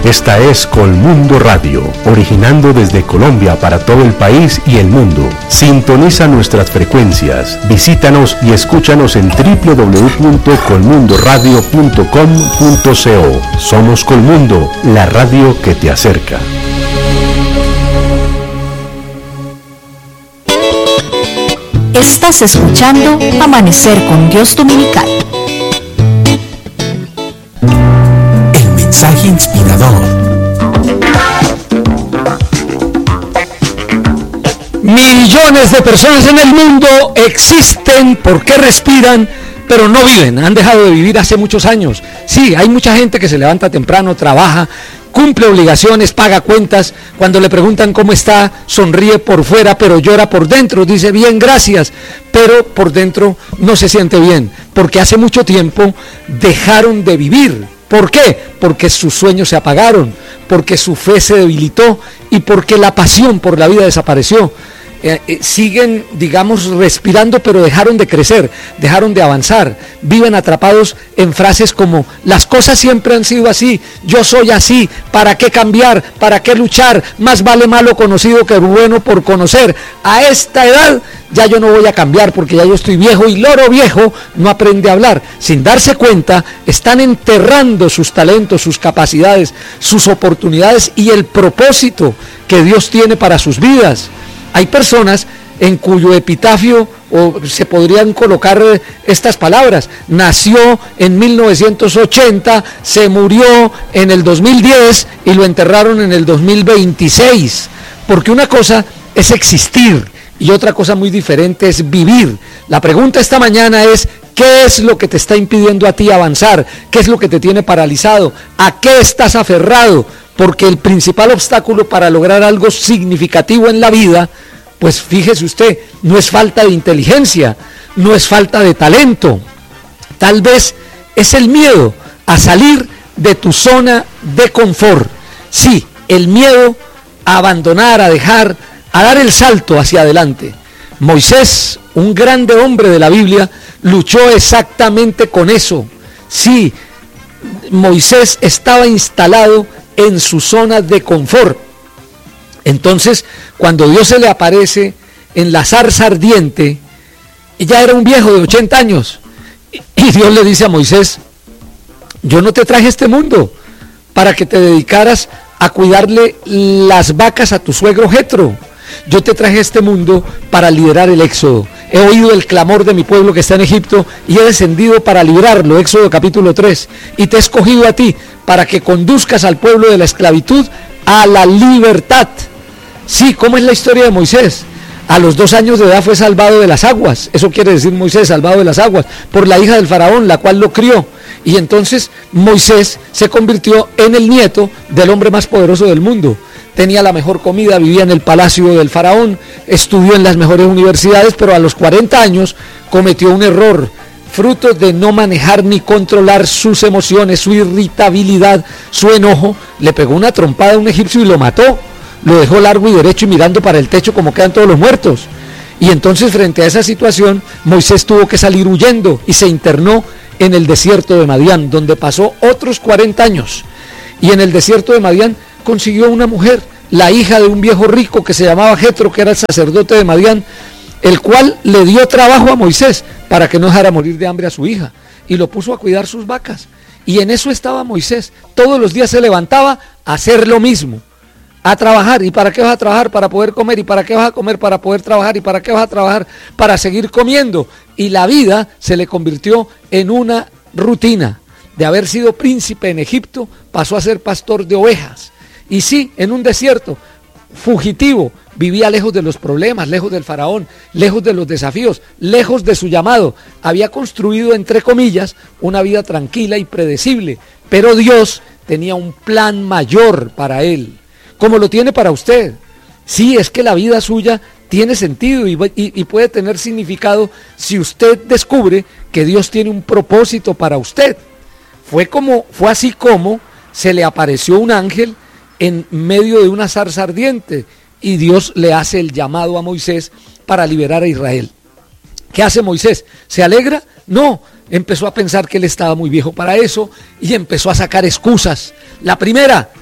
Esta es Colmundo Radio, originando desde Colombia para todo el país y el mundo. Sintoniza nuestras frecuencias, visítanos y escúchanos en www.colmundoradio.com.co. Somos Colmundo, la radio que te acerca. Estás escuchando Amanecer con Dios Dominical. El mensaje inspirador. Millones de personas en el mundo existen porque respiran, pero no viven. Han dejado de vivir hace muchos años. Sí, hay mucha gente que se levanta temprano, trabaja, cumple obligaciones, paga cuentas. Cuando le preguntan cómo está, sonríe por fuera, pero llora por dentro. Dice, bien, gracias, pero por dentro no se siente bien, porque hace mucho tiempo dejaron de vivir. ¿Por qué? Porque sus sueños se apagaron, porque su fe se debilitó y porque la pasión por la vida desapareció. Siguen, digamos, respirando, pero dejaron de crecer, dejaron de avanzar, viven atrapados en frases como, las cosas siempre han sido así, yo soy así, ¿para qué cambiar? ¿Para qué luchar? Más vale malo conocido que bueno por conocer. A esta edad ya yo no voy a cambiar porque ya yo estoy viejo, y loro viejo no aprende a hablar. Sin darse cuenta, están enterrando sus talentos, sus capacidades, sus oportunidades y el propósito que Dios tiene para sus vidas. Hay personas en cuyo epitafio se podrían colocar estas palabras: nació en 1980, se murió en el 2010 y lo enterraron en el 2026. Porque una cosa es existir y otra cosa muy diferente es vivir. La pregunta esta mañana es: ¿qué es lo que te está impidiendo a ti avanzar? ¿Qué es lo que te tiene paralizado? ¿A qué estás aferrado? Porque el principal obstáculo para lograr algo significativo en la vida, pues fíjese usted, no es falta de inteligencia, no es falta de talento, tal vez es el miedo a salir de tu zona de confort. Sí, el miedo a abandonar, a dejar, a dar el salto hacia adelante. Moisés, un grande hombre de la Biblia, luchó exactamente con eso. Sí, Moisés estaba instalado en su zona de confort. Entonces, cuando Dios se le aparece en la zarza ardiente, ya era un viejo de 80 años, y Dios le dice a Moisés: yo no te traje a este mundo para que te dedicaras a cuidarle las vacas a tu suegro Jetro. Yo te traje a este mundo para liderar el éxodo. He oído el clamor de mi pueblo que está en Egipto y he descendido para librarlo, Éxodo capítulo 3, y te he escogido a ti para que conduzcas al pueblo de la esclavitud a la libertad. Sí, ¿cómo es la historia de Moisés? A los 2 años de edad fue salvado de las aguas. Eso quiere decir Moisés, salvado de las aguas, por la hija del faraón, la cual lo crió. Y entonces Moisés se convirtió en el nieto del hombre más poderoso del mundo. Tenía la mejor comida, vivía en el palacio del faraón, estudió en las mejores universidades, pero a los 40 años cometió un error, fruto de no manejar ni controlar sus emociones, su irritabilidad, su enojo. Le pegó una trompada a un egipcio y lo mató. Lo dejó largo y derecho y mirando para el techo como quedan todos los muertos. Y entonces, frente a esa situación, Moisés tuvo que salir huyendo y se internó en el desierto de Madián, donde pasó otros 40 años. Y en el desierto de Madián consiguió una mujer, la hija de un viejo rico que se llamaba Jetro, que era el sacerdote de Madián, el cual le dio trabajo a Moisés para que no dejara morir de hambre a su hija, y lo puso a cuidar sus vacas. Y en eso estaba Moisés. Todos los días se levantaba a hacer lo mismo, a trabajar. ¿Y para qué vas a trabajar? Para poder comer. ¿Y para qué vas a comer? Para poder trabajar. ¿Y para qué vas a trabajar? Para seguir comiendo. Y la vida se le convirtió en una rutina. De haber sido príncipe en Egipto, pasó a ser pastor de ovejas. Y sí, en un desierto, fugitivo, vivía lejos de los problemas, lejos del faraón, lejos de los desafíos, lejos de su llamado. Había construido, entre comillas, una vida tranquila y predecible. Pero Dios tenía un plan mayor para él, como lo tiene para usted. Sí, es que la vida suya tiene sentido y puede tener significado si usted descubre que Dios tiene un propósito para usted. Fue así como se le apareció un ángel en medio de una zarza ardiente y Dios le hace el llamado a Moisés para liberar a Israel. ¿Qué hace Moisés? ¿Se alegra? No, empezó a pensar que él estaba muy viejo para eso y empezó a sacar excusas. La primera: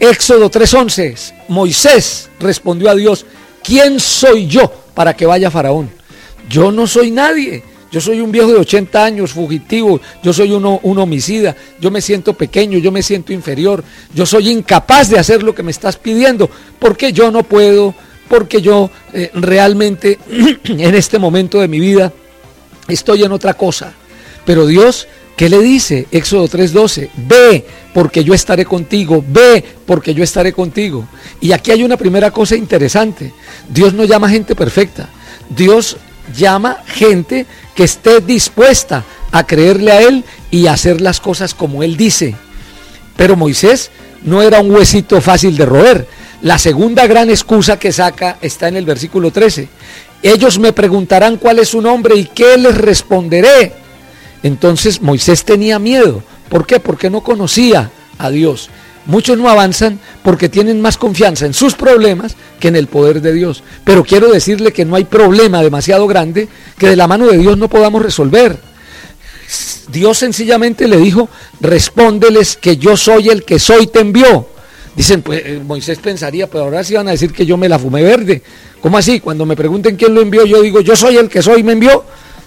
Éxodo 3:11, Moisés respondió a Dios: ¿quién soy yo para que vaya Faraón? Yo no soy nadie. Yo soy un viejo de 80 años, fugitivo, yo soy un homicida, yo me siento pequeño, yo me siento inferior, yo soy incapaz de hacer lo que me estás pidiendo, porque yo no puedo, porque yo realmente en este momento de mi vida estoy en otra cosa. Pero Dios, ¿qué le dice? Éxodo 3:12, ve porque yo estaré contigo, ve porque yo estaré contigo. Y aquí hay una primera cosa interesante: Dios no llama gente perfecta, Dios llama gente que esté dispuesta a creerle a Él y a hacer las cosas como Él dice. Pero Moisés no era un huesito fácil de roer. La segunda gran excusa que saca está en el versículo 13. Ellos me preguntarán cuál es su nombre y qué les responderé. Entonces Moisés tenía miedo. ¿Por qué? Porque no conocía a Dios. Muchos no avanzan porque tienen más confianza en sus problemas que en el poder de Dios. Pero quiero decirle que no hay problema demasiado grande que de la mano de Dios no podamos resolver. Dios sencillamente le dijo: respóndeles que yo soy el que soy, te envió. Dicen, pues Moisés pensaría, pero ahora sí van a decir que yo me la fumé verde. ¿Cómo así? Cuando me pregunten quién lo envió, yo digo, yo soy el que soy, me envió.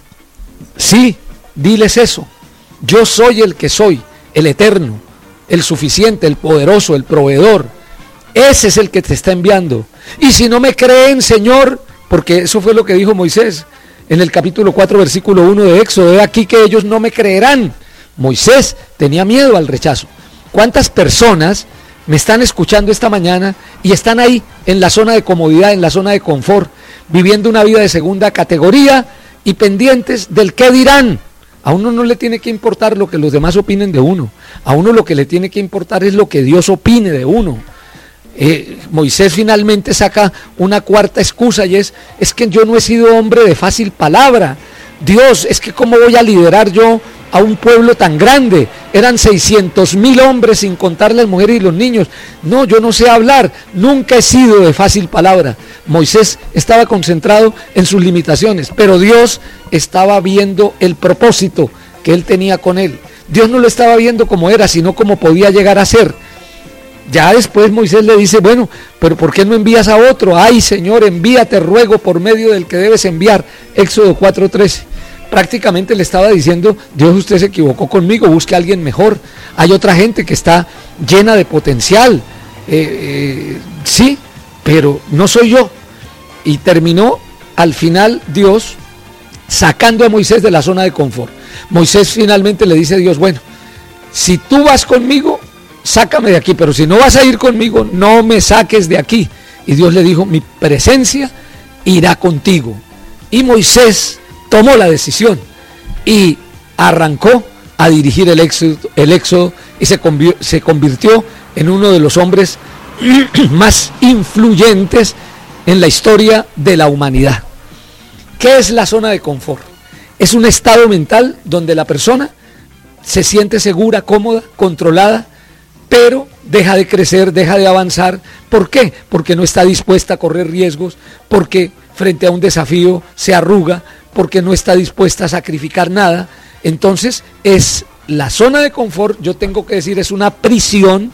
Sí, diles eso. Yo soy el que soy, el eterno, el suficiente, el poderoso, el proveedor. Ese es el que te está enviando. Y si no me creen, Señor, porque eso fue lo que dijo Moisés en el capítulo 4, versículo 1 de Éxodo: he aquí que ellos no me creerán. Moisés tenía miedo al rechazo. ¿Cuántas personas me están escuchando esta mañana y están ahí en la zona de comodidad, en la zona de confort, viviendo una vida de segunda categoría y pendientes del qué dirán? A uno no le tiene que importar lo que los demás opinen de uno. A uno lo que le tiene que importar es lo que Dios opine de uno. Moisés finalmente saca una cuarta excusa y es que yo no he sido hombre de fácil palabra. Dios, es que ¿cómo voy a liderar yo a un pueblo tan grande? Eran 600,000 hombres sin contar las mujeres y los niños. No, yo no sé hablar, nunca he sido de fácil palabra. Moisés estaba concentrado en sus limitaciones, pero Dios estaba viendo el propósito que él tenía con él. Dios no lo estaba viendo como era, sino como podía llegar a ser. Ya después Moisés le dice, bueno, pero ¿por qué no envías a otro? Ay, Señor, envíate, ruego, por medio del que debes enviar. Éxodo 4:13. Prácticamente le estaba diciendo, Dios, usted se equivocó conmigo, busque a alguien mejor. Hay otra gente que está llena de potencial. Sí, pero no soy yo. Y terminó al final Dios sacando a Moisés de la zona de confort. Moisés finalmente le dice a Dios, bueno, si tú vas conmigo, sácame de aquí, pero si no vas a ir conmigo, no me saques de aquí. Y Dios le dijo, mi presencia irá contigo. Y Moisés tomó la decisión y arrancó a dirigir el éxodo y se convirtió en uno de los hombres más influyentes en la historia de la humanidad. ¿Qué es la zona de confort? Es un estado mental donde la persona se siente segura, cómoda, controlada, pero deja de crecer, deja de avanzar. ¿Por qué? Porque no está dispuesta a correr riesgos, porque frente a un desafío se arruga, porque no está dispuesta a sacrificar nada. Entonces es la zona de confort, yo tengo que decir, es una prisión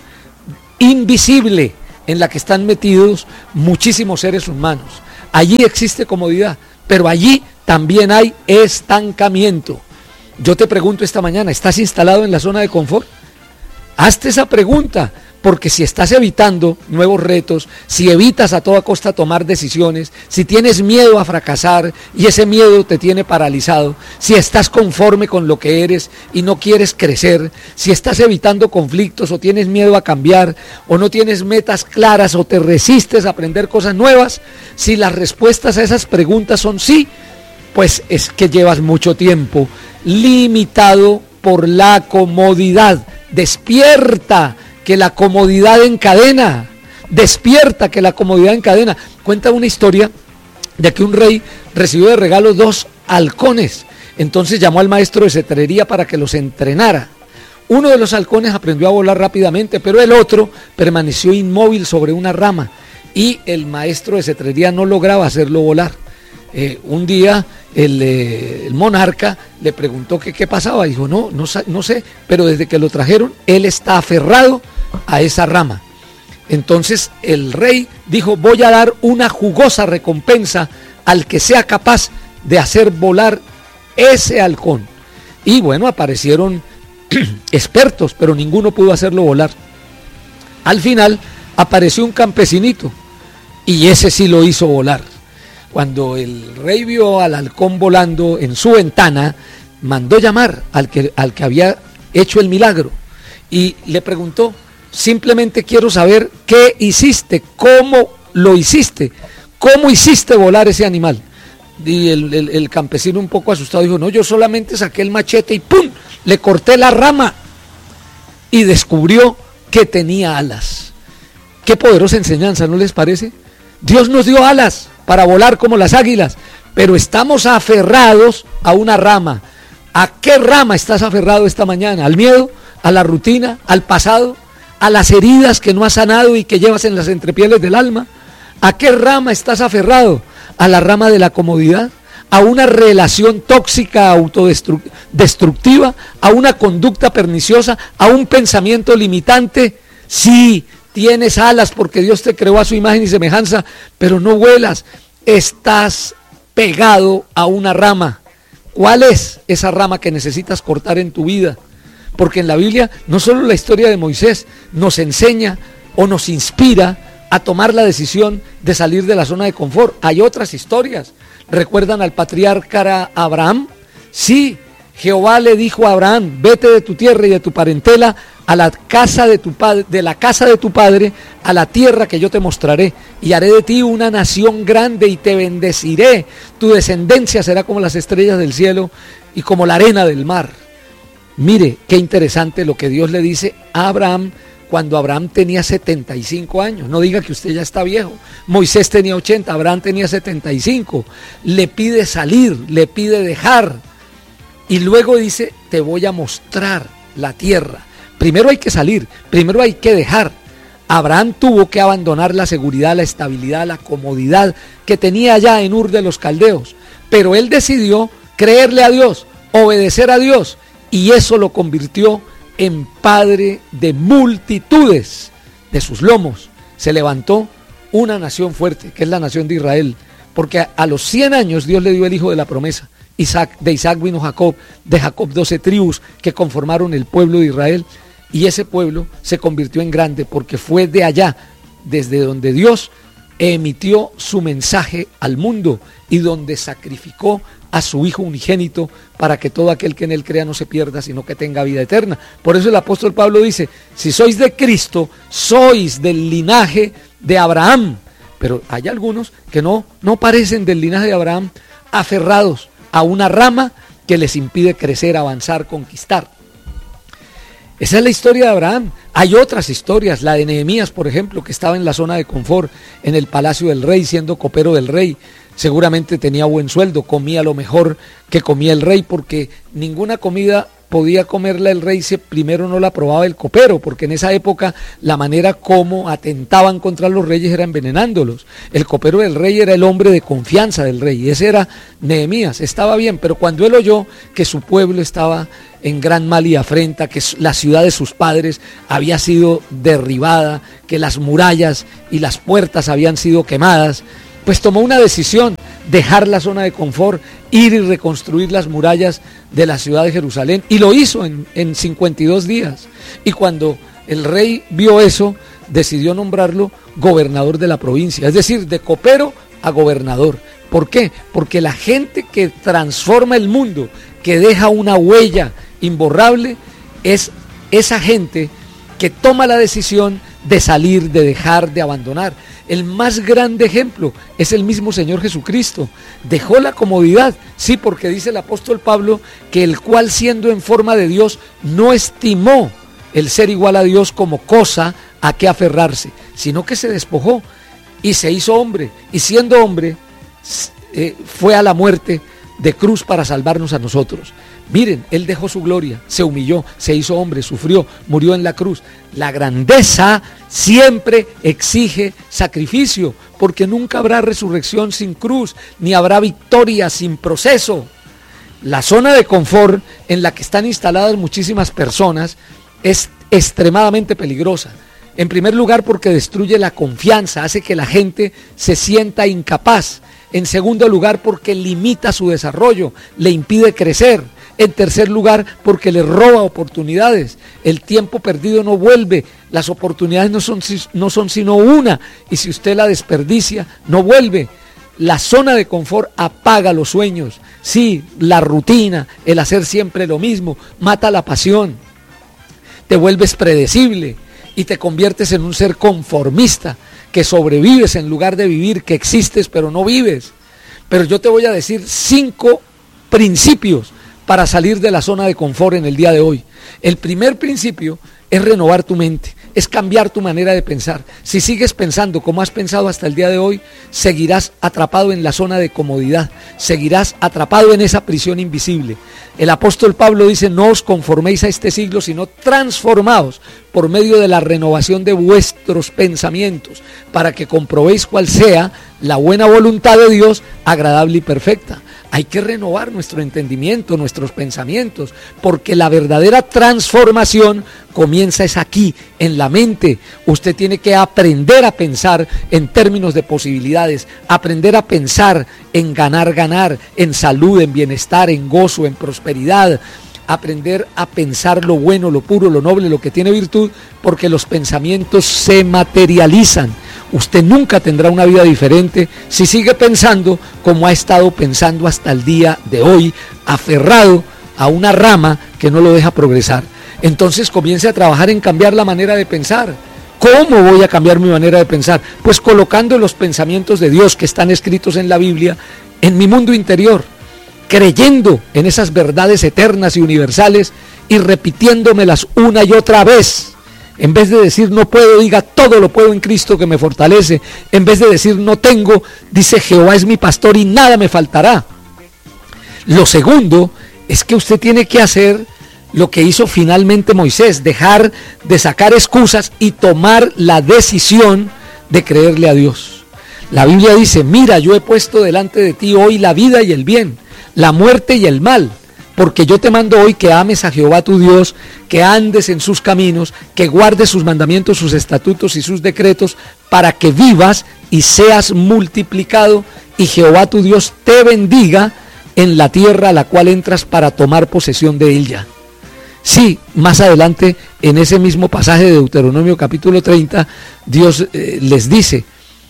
invisible en la que están metidos muchísimos seres humanos. Allí existe comodidad, pero allí también hay estancamiento. Yo te pregunto esta mañana, ¿estás instalado en la zona de confort? Hazte esa pregunta, porque si estás evitando nuevos retos, si evitas a toda costa tomar decisiones, si tienes miedo a fracasar y ese miedo te tiene paralizado, si estás conforme con lo que eres y no quieres crecer, si estás evitando conflictos o tienes miedo a cambiar o no tienes metas claras o te resistes a aprender cosas nuevas, si las respuestas a esas preguntas son sí, pues es que llevas mucho tiempo limitado por la comodidad. Despierta, que la comodidad encadena. Despierta, que la comodidad encadena. Cuenta una historia de que un rey recibió de regalo 2 halcones. Entonces llamó al maestro de cetrería para que los entrenara. Uno de los halcones aprendió a volar rápidamente, pero el otro permaneció inmóvil sobre una rama y el maestro de cetrería no lograba hacerlo volar. Un día el monarca le preguntó qué pasaba. Dijo, no sé, pero desde que lo trajeron, él está aferrado a esa rama. Entonces el rey dijo: voy a dar una jugosa recompensa al que sea capaz de hacer volar ese halcón. Y bueno, aparecieron expertos, pero ninguno pudo hacerlo volar. Al final apareció un campesinito y ese sí lo hizo volar. Cuando el rey vio al halcón volando en su ventana, mandó llamar al que había hecho el milagro y le preguntó: simplemente quiero saber qué hiciste, cómo lo hiciste, cómo hiciste volar ese animal. Y el campesino, un poco asustado, dijo: no, yo solamente saqué el machete y ¡pum!, le corté la rama, y descubrió que tenía alas. Qué poderosa enseñanza, ¿no les parece? Dios nos dio alas para volar como las águilas, pero estamos aferrados a una rama. ¿A qué rama estás aferrado esta mañana? ¿Al miedo? ¿A la rutina? ¿Al pasado? ¿A las heridas que no has sanado y que llevas en las entrepieles del alma? ¿A qué rama estás aferrado? ¿A la rama de la comodidad? ¿A una relación tóxica, autodestructiva? ¿A una conducta perniciosa? ¿A un pensamiento limitante? Sí, tienes alas porque Dios te creó a su imagen y semejanza, pero no vuelas. Estás pegado a una rama. ¿Cuál es esa rama que necesitas cortar en tu vida? Porque en la Biblia no solo la historia de Moisés nos enseña o nos inspira a tomar la decisión de salir de la zona de confort. Hay otras historias. ¿Recuerdan al patriarca Abraham? Sí, Jehová le dijo a Abraham: vete de tu tierra y de tu parentela a la casa de tu padre, a la tierra que yo te mostraré, y haré de ti una nación grande y te bendeciré. Tu descendencia será como las estrellas del cielo y como la arena del mar. Mire qué interesante lo que Dios le dice a Abraham cuando Abraham tenía 75 años. No diga que usted ya está viejo. Moisés tenía 80, Abraham tenía 75. Le pide salir, le pide dejar. Y luego dice: te voy a mostrar la tierra. Primero hay que salir, primero hay que dejar. Abraham tuvo que abandonar la seguridad, la estabilidad, la comodidad que tenía allá en Ur de los Caldeos. Pero él decidió creerle a Dios, obedecer a Dios, y eso lo convirtió en padre de multitudes. De sus lomos se levantó una nación fuerte, que es la nación de Israel, porque a los 100 años Dios le dio el hijo de la promesa. De Isaac vino Jacob, de Jacob 12 tribus que conformaron el pueblo de Israel, y ese pueblo se convirtió en grande porque fue de allá, desde donde Dios emitió su mensaje al mundo y donde sacrificó a su Hijo unigénito para que todo aquel que en él crea no se pierda, sino que tenga vida eterna. Por eso el apóstol Pablo dice: si sois de Cristo, sois del linaje de Abraham. Pero hay algunos que no parecen del linaje de Abraham, aferrados a una rama que les impide crecer, avanzar, conquistar. Esa es la historia de Abraham. Hay otras historias, la de Nehemías, por ejemplo, que estaba en la zona de confort, en el palacio del rey, siendo copero del rey. Seguramente tenía buen sueldo, comía lo mejor que comía el rey, porque ninguna comida podía comerla el rey si primero no la probaba el copero, porque en esa época la manera como atentaban contra los reyes era envenenándolos. El copero del rey era el hombre de confianza del rey, y ese era Nehemías. Estaba bien, pero cuando él oyó que su pueblo estaba en gran mal y afrenta, que la ciudad de sus padres había sido derribada, que las murallas y las puertas habían sido quemadas, pues tomó una decisión: dejar la zona de confort, ir y reconstruir las murallas de la ciudad de Jerusalén, y lo hizo en 52 días. Y cuando el rey vio eso, decidió nombrarlo gobernador de la provincia, es decir, de copero a gobernador. ¿Por qué? Porque la gente que transforma el mundo, que deja una huella imborrable, es esa gente que toma la decisión de salir, de dejar, de abandonar. El más grande ejemplo es el mismo Señor Jesucristo. Dejó la comodidad, sí, porque dice el apóstol Pablo que el cual, siendo en forma de Dios, no estimó el ser igual a Dios como cosa a que aferrarse, sino que se despojó y se hizo hombre, y siendo hombre fue a la muerte de cruz para salvarnos a nosotros. Miren, él dejó su gloria, se humilló, se hizo hombre, sufrió, murió en la cruz. La grandeza siempre exige sacrificio, porque nunca habrá resurrección sin cruz, ni habrá victoria sin proceso. La zona de confort en la que están instaladas muchísimas personas es extremadamente peligrosa. En primer lugar, porque destruye la confianza, hace que la gente se sienta incapaz. En segundo lugar, porque limita su desarrollo, le impide crecer. En tercer lugar, porque le roba oportunidades. El tiempo perdido no vuelve, las oportunidades no son sino una, y si usted la desperdicia, no vuelve. La zona de confort apaga los sueños. Sí, la rutina, el hacer siempre lo mismo, mata la pasión. Te vuelves predecible y te conviertes en un ser conformista, que sobrevives en lugar de vivir, que existes pero no vives. Pero yo te voy a decir 5 principios para salir de la zona de confort en el día de hoy. El primer principio es renovar tu mente, es cambiar tu manera de pensar. Si sigues pensando como has pensado hasta el día de hoy, seguirás atrapado en la zona de comodidad, seguirás atrapado en esa prisión invisible. El apóstol Pablo dice: no os conforméis a este siglo, sino transformaos por medio de la renovación de vuestros pensamientos, para que comprobéis cuál sea la buena voluntad de Dios, agradable y perfecta. Hay que renovar nuestro entendimiento, nuestros pensamientos, porque la verdadera transformación comienza es aquí, en la mente. Usted tiene que aprender a pensar en términos de posibilidades, aprender a pensar en ganar, en salud, en bienestar, en gozo, en prosperidad, aprender a pensar lo bueno, lo puro, lo noble, lo que tiene virtud, porque los pensamientos se materializan. Usted nunca tendrá una vida diferente si sigue pensando como ha estado pensando hasta el día de hoy, aferrado a una rama que no lo deja progresar. Entonces comience a trabajar en cambiar la manera de pensar. ¿Cómo voy a cambiar mi manera de pensar? Pues colocando los pensamientos de Dios que están escritos en la Biblia en mi mundo interior, creyendo en esas verdades eternas y universales y repitiéndomelas una y otra vez. En vez de decir no puedo, diga todo lo puedo en Cristo que me fortalece. En vez de decir no tengo, dice Jehová es mi pastor y nada me faltará. Lo segundo es que usted tiene que hacer lo que hizo finalmente Moisés, dejar de sacar excusas y tomar la decisión de creerle a Dios. La Biblia dice: mira, yo he puesto delante de ti hoy la vida y el bien, la muerte y el mal, porque yo te mando hoy que ames a Jehová tu Dios, que andes en sus caminos, que guardes sus mandamientos, sus estatutos y sus decretos, para que vivas y seas multiplicado, y Jehová tu Dios te bendiga en la tierra a la cual entras para tomar posesión de ella. Sí, más adelante en ese mismo pasaje de Deuteronomio capítulo 30, Dios les dice,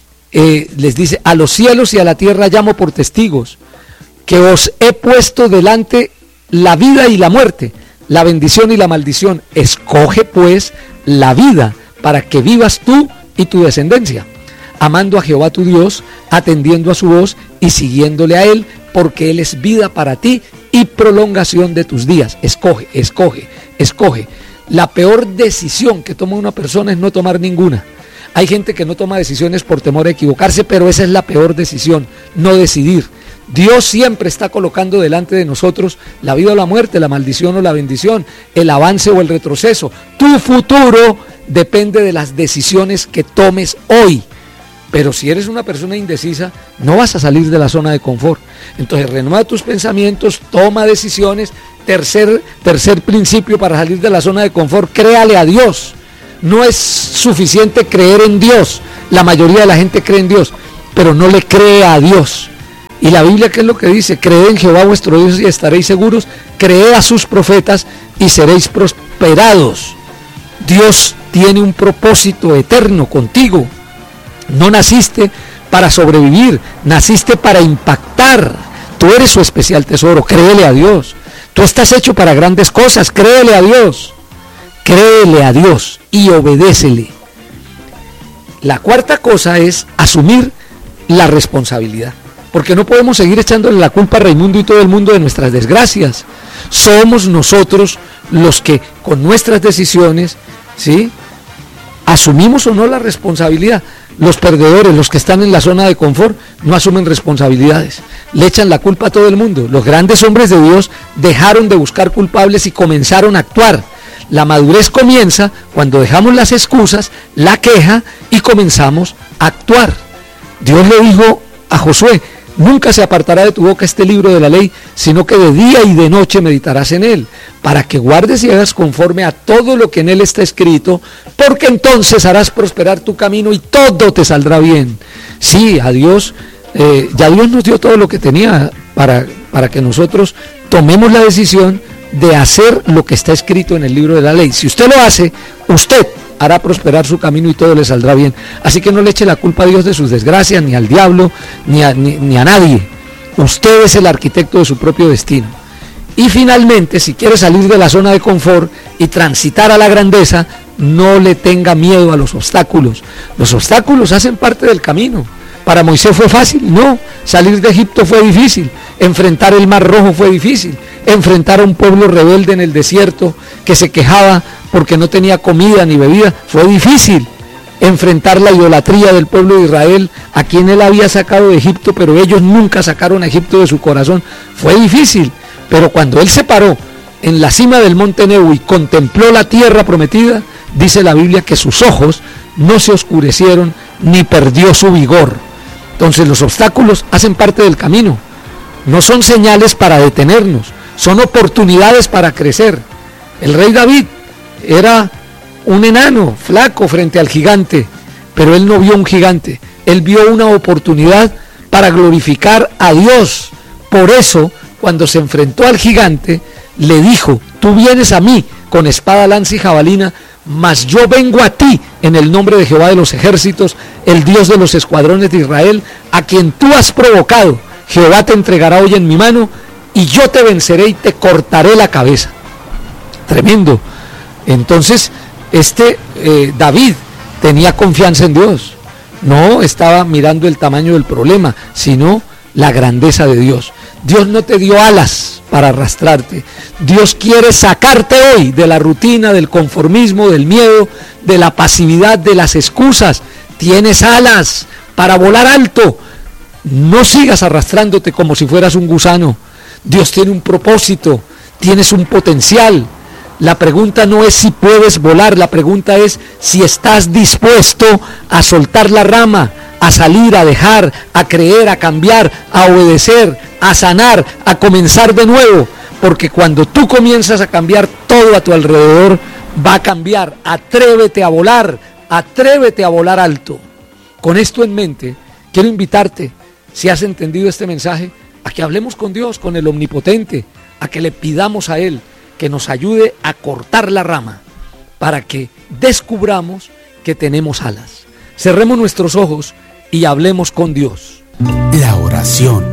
a los cielos y a la tierra llamo por testigos, que os he puesto delante la vida y la muerte, la bendición y la maldición. Escoge pues la vida para que vivas tú y tu descendencia, amando a Jehová tu Dios, atendiendo a su voz y siguiéndole a Él, porque Él es vida para ti y prolongación de tus días. Escoge, escoge, escoge. La peor decisión que toma una persona es no tomar ninguna. Hay gente que no toma decisiones por temor a equivocarse, pero esa es la peor decisión, no decidir. Dios siempre está colocando delante de nosotros la vida o la muerte, la maldición o la bendición, el avance o el retroceso. Tu futuro depende de las decisiones que tomes hoy. Pero si eres una persona indecisa, no vas a salir de la zona de confort. Entonces renueva tus pensamientos, toma decisiones. Tercer principio para salir de la zona de confort: créale a Dios. No es suficiente creer en Dios. La mayoría de la gente cree en Dios, pero no le cree a Dios. Y la Biblia, ¿qué es lo que dice? Creed en Jehová vuestro Dios y estaréis seguros. Creed a sus profetas y seréis prosperados. Dios tiene un propósito eterno contigo. No naciste para sobrevivir, naciste para impactar. Tú eres su especial tesoro, créele a Dios. Tú estás hecho para grandes cosas, créele a Dios. Créele a Dios y obedécele. La cuarta cosa es asumir la responsabilidad, porque no podemos seguir echándole la culpa a Raimundo y todo el mundo de nuestras desgracias. Somos nosotros los que con nuestras decisiones, ¿sí?, asumimos o no la responsabilidad. Los perdedores, los que están en la zona de confort, no asumen responsabilidades, le echan la culpa a todo el mundo. Los grandes hombres de Dios dejaron de buscar culpables y comenzaron a actuar. La madurez comienza cuando dejamos las excusas, la queja y comenzamos a actuar. Dios le dijo a Josué: Nunca se apartará de tu boca este libro de la ley, sino que de día y de noche meditarás en él, para que guardes y hagas conforme a todo lo que en él está escrito, porque entonces harás prosperar tu camino y todo te saldrá bien. Sí, a Dios, ya Dios nos dio todo lo que tenía para que nosotros tomemos la decisión de hacer lo que está escrito en el libro de la ley. Si usted lo hace, usted hará prosperar su camino y todo le saldrá bien. Así que no le eche la culpa a Dios de sus desgracias, ni al diablo, ni a nadie. Usted es el arquitecto de su propio destino. Y finalmente, si quiere salir de la zona de confort y transitar a la grandeza, no le tenga miedo a los obstáculos. Los obstáculos hacen parte del camino. ¿Para Moisés fue fácil? No. Salir de Egipto fue difícil. Enfrentar el Mar Rojo fue difícil. Enfrentar a un pueblo rebelde en el desierto que se quejaba porque no tenía comida ni bebida fue difícil. Enfrentar la idolatría del pueblo de Israel, a quien él había sacado de Egipto, pero ellos nunca sacaron a Egipto de su corazón, fue difícil. Pero cuando él se paró en la cima del monte Nebo y contempló la tierra prometida, dice la Biblia que sus ojos no se oscurecieron ni perdió su vigor. Entonces los obstáculos hacen parte del camino, no son señales para detenernos, son oportunidades para crecer. El rey David era un enano flaco frente al gigante, pero él no vio un gigante, él vio una oportunidad para glorificar a Dios. Por eso, cuando se enfrentó al gigante, le dijo: tú vienes a mí con espada, lanza y jabalina, mas yo vengo a ti en el nombre de Jehová de los ejércitos, el Dios de los escuadrones de Israel, a quien tú has provocado. Jehová te entregará hoy en mi mano, y yo te venceré y te cortaré la cabeza. Tremendo. Entonces, David tenía confianza en Dios. No estaba mirando el tamaño del problema, sino la grandeza de Dios. Dios no te dio alas para arrastrarte. Dios quiere sacarte hoy de la rutina, del conformismo, del miedo, de la pasividad, de las excusas. Tienes alas para volar alto. No sigas arrastrándote como si fueras un gusano. Dios tiene un propósito, tienes un potencial. La pregunta no es si puedes volar, la pregunta es si estás dispuesto a soltar la rama, a salir, a dejar, a creer, a cambiar, a obedecer, a sanar, a comenzar de nuevo. Porque cuando tú comienzas a cambiar, todo a tu alrededor va a cambiar. Atrévete a volar alto. Con esto en mente, quiero invitarte, si has entendido este mensaje, a que hablemos con Dios, con el Omnipotente, a que le pidamos a Él que nos ayude a cortar la rama para que descubramos que tenemos alas. Cerremos nuestros ojos y hablemos con Dios. La oración.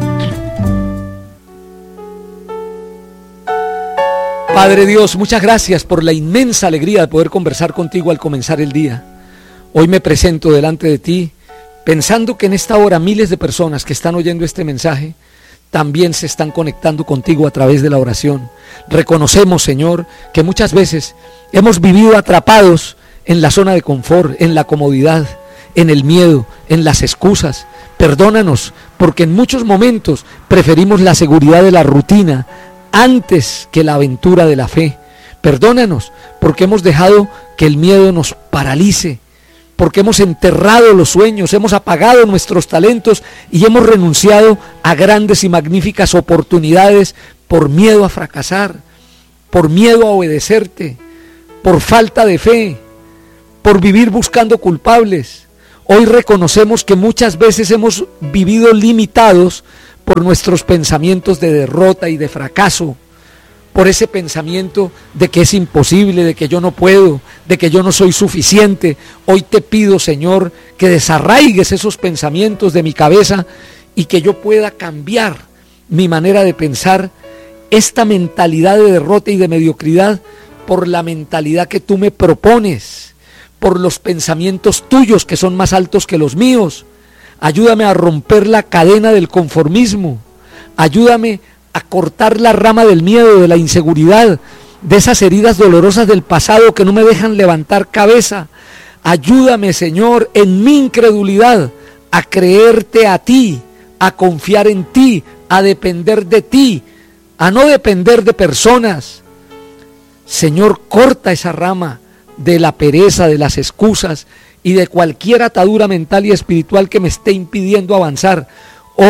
Padre Dios, muchas gracias por la inmensa alegría de poder conversar contigo al comenzar el día. Hoy me presento delante de ti pensando que en esta hora miles de personas que están oyendo este mensaje también se están conectando contigo a través de la oración. Reconocemos, Señor, que muchas veces hemos vivido atrapados en la zona de confort, en la comodidad, en el miedo, en las excusas. Perdónanos, porque en muchos momentos preferimos la seguridad de la rutina antes que la aventura de la fe. Perdónanos, porque hemos dejado que el miedo nos paralice, porque hemos enterrado los sueños, hemos apagado nuestros talentos y hemos renunciado a grandes y magníficas oportunidades por miedo a fracasar, por miedo a obedecerte, por falta de fe, por vivir buscando culpables. Hoy reconocemos que muchas veces hemos vivido limitados por nuestros pensamientos de derrota y de fracaso, por ese pensamiento de que es imposible, de que yo no puedo, de que yo no soy suficiente. Hoy te pido, Señor, que desarraigues esos pensamientos de mi cabeza y que yo pueda cambiar mi manera de pensar, esta mentalidad de derrota y de mediocridad, por la mentalidad que tú me propones, por los pensamientos tuyos que son más altos que los míos. Ayúdame a romper la cadena del conformismo. Ayúdame a cortar la rama del miedo, de la inseguridad, de esas heridas dolorosas del pasado que no me dejan levantar cabeza. Ayúdame, Señor, en mi incredulidad, a creerte a ti, a confiar en ti, a depender de ti, a no depender de personas. Señor, corta esa rama de la pereza, de las excusas y de cualquier atadura mental y espiritual que me esté impidiendo avanzar. Hoy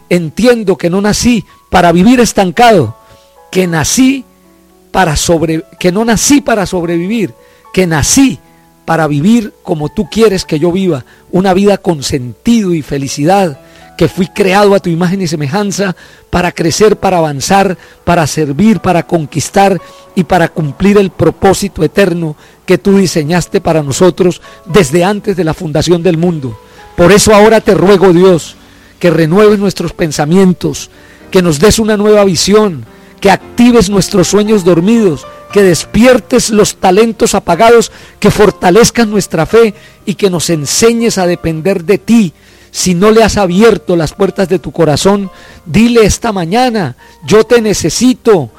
entiendo que no nací para vivir estancado, que no nací para sobrevivir, que nací para vivir como tú quieres que yo viva, una vida con sentido y felicidad, que fui creado a tu imagen y semejanza para crecer, para avanzar, para servir, para conquistar y para cumplir el propósito eterno que tú diseñaste para nosotros desde antes de la fundación del mundo. Por eso ahora te ruego, Dios, que renueves nuestros pensamientos, que nos des una nueva visión, que actives nuestros sueños dormidos, que despiertes los talentos apagados, que fortalezcan nuestra fe y que nos enseñes a depender de ti. Si no le has abierto las puertas de tu corazón, dile esta mañana: yo te necesito,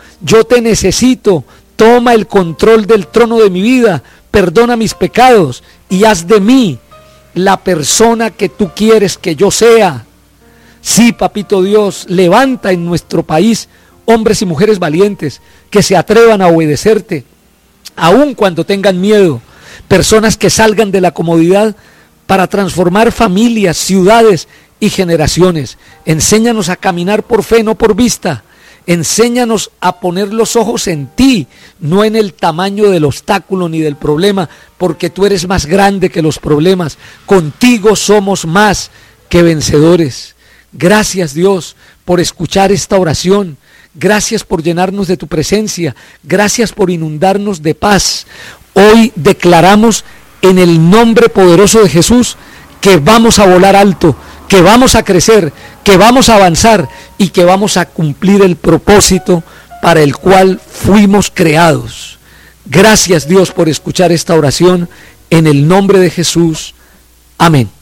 toma el control del trono de mi vida, perdona mis pecados y haz de mí la persona que tú quieres que yo sea. Sí, papito Dios, levanta en nuestro país hombres y mujeres valientes que se atrevan a obedecerte, aun cuando tengan miedo, personas que salgan de la comodidad para transformar familias, ciudades y generaciones. Enséñanos a caminar por fe, no por vista. Enséñanos a poner los ojos en ti, no en el tamaño del obstáculo ni del problema, porque tú eres más grande que los problemas. Contigo somos más que vencedores. Gracias, Dios, por escuchar esta oración. Gracias por llenarnos de tu presencia. Gracias por inundarnos de paz. Hoy declaramos en el nombre poderoso de Jesús que vamos a volar alto, que vamos a crecer, que vamos a avanzar y que vamos a cumplir el propósito para el cual fuimos creados. Gracias, Dios, por escuchar esta oración en el nombre de Jesús. Amén.